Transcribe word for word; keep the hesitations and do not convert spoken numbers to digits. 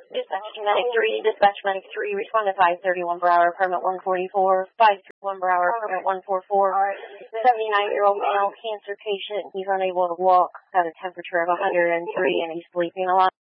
Dispatch Medic three, Dispatch Medic three, respond to five thirty-one per hour, permit one forty-four, five thirty-one per hour, permit one forty-four, seventy-nine-year-old male cancer patient. He's unable to walk, has a temperature of one hundred three, and he's sleeping a lot.